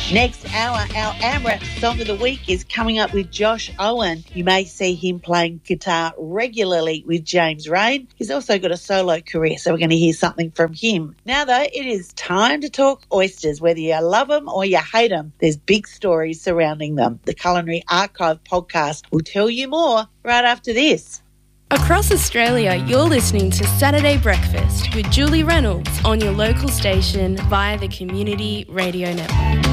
Next hour, our AMRAP Song of the Week is coming up with Josh Owen. You may see him playing guitar regularly with James Rain. He's also got a solo career, so we're going to hear something from him. Now, though, it is time to talk oysters. Whether you love them or you hate them, there's big stories surrounding them. The Culinary Archive podcast will tell you more right after this. Across Australia, you're listening to Saturday Breakfast with Julie Reynolds on your local station via the Community Radio Network.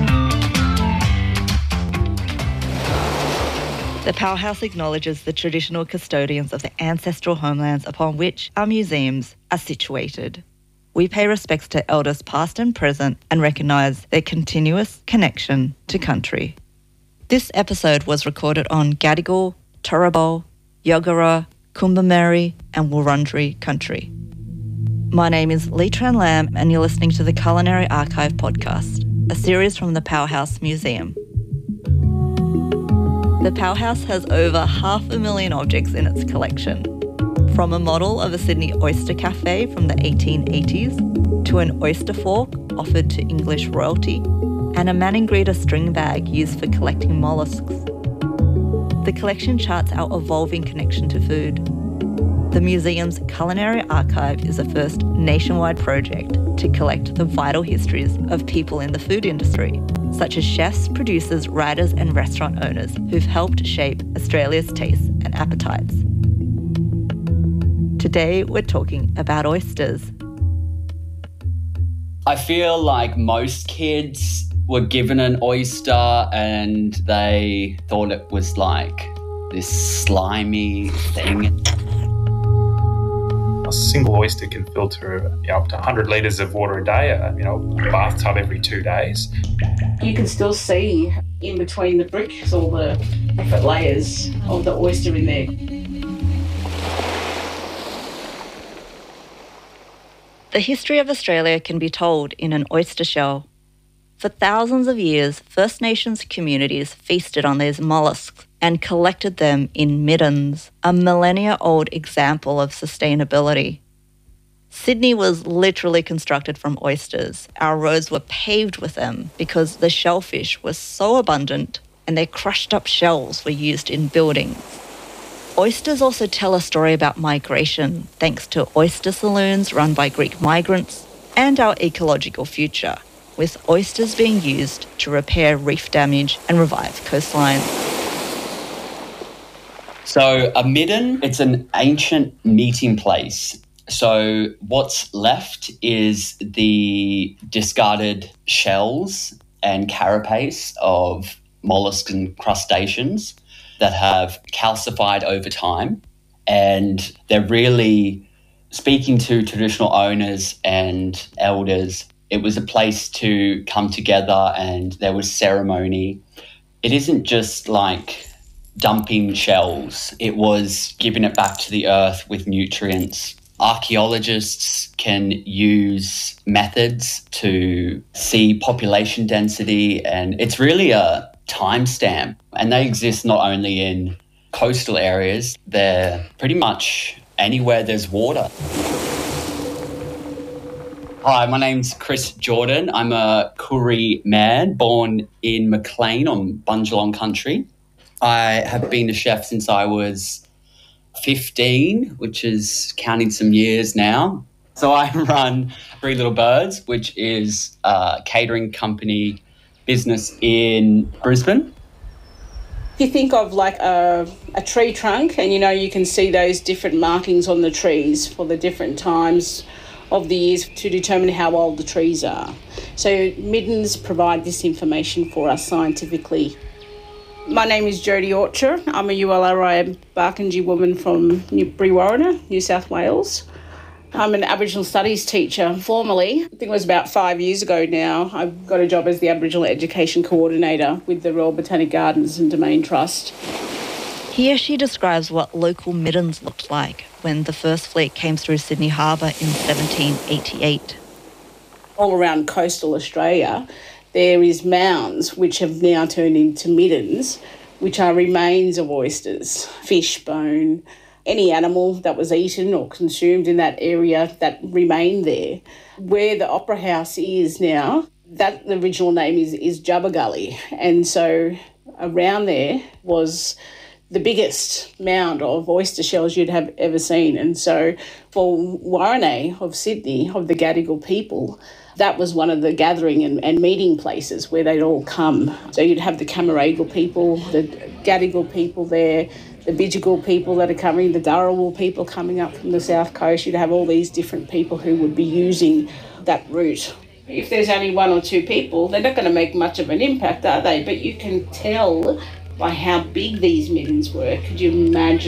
The Powerhouse acknowledges the traditional custodians of the ancestral homelands upon which our museums are situated. We pay respects to elders past and present and recognise their continuous connection to country. This episode was recorded on Gadigal, Turrbal, Yagara, Kumbameri and Wurundjeri country. My name is Lee Tran Lam and you're listening to the Culinary Archive podcast, a series from the Powerhouse Museum. The Powerhouse has over 500,000 objects in its collection, from a model of a Sydney oyster cafe from the 1880s to an oyster fork offered to English royalty and a Maningrida string bag used for collecting molluscs. The collection charts our evolving connection to food. The museum's Culinary Archive is the first nationwide project to collect the vital histories of people in the food industry, such as chefs, producers, writers and restaurant owners who've helped shape Australia's tastes and appetites. Today, we're talking about oysters. I feel like most kids were given an oyster and they thought it was like this slimy thing. A single oyster can filter up to 100 litres of water a day, a bathtub every 2 days. You can still see in between the bricks all the different layers of the oyster in there. The history of Australia can be told in an oyster shell. For thousands of years, First Nations communities feasted on these molluscs and collected them in middens, a millennia-old example of sustainability. Sydney was literally constructed from oysters. Our roads were paved with them because the shellfish was so abundant and their crushed-up shells were used in buildings. Oysters also tell a story about migration, thanks to oyster saloons run by Greek migrants, and our ecological future, with oysters being used to repair reef damage and revive coastlines. So a midden, it's an ancient meeting place. So what's left is the discarded shells and carapace of mollusks and crustaceans that have calcified over time. And they're really speaking to traditional owners and elders. It was a place to come together and there was ceremony. It isn't just like dumping shells. It was giving it back to the earth with nutrients. Archaeologists can use methods to see population density, and it's really a timestamp. And they exist not only in coastal areas, they're pretty much anywhere there's water. Hi, my name's Chris Jordan. I'm a Koori man born in Maclean on Bundjalung country. I have been a chef since I was 15, which is counting some years now. So I run Three Little Birds, which is a catering company business in Brisbane. If you think of like a tree trunk and, you can see those different markings on the trees for the different times of the years to determine how old the trees are. So middens provide this information for us scientifically. My name is Jodie Orcher. I'm a ULRI Barkindji woman from Brewarrina, New South Wales. I'm an Aboriginal Studies teacher formerly. I think it was about 5 years ago now. I got a job as the Aboriginal Education Coordinator with the Royal Botanic Gardens and Domain Trust. Here she describes what local middens looked like when the first fleet came through Sydney Harbour in 1788. All around coastal Australia, there is mounds which have now turned into middens, which are remains of oysters, fish, bone, any animal that was eaten or consumed in that area that remained there. Where the Opera House is now, That the original name is Jubba Gully. And so around there was the biggest mound of oyster shells you'd have ever seen. And so for Warrane of Sydney, of the Gadigal people, that was one of the gathering and meeting places where they'd all come. So you'd have the Camaragal people, the Gadigal people there, the Bidjigal people that are coming, the Dharawal people coming up from the south coast. You'd have all these different people who would be using that route. If there's only one or two people, they're not going to make much of an impact, are they? But you can tell by how big these middens were. Could you imagine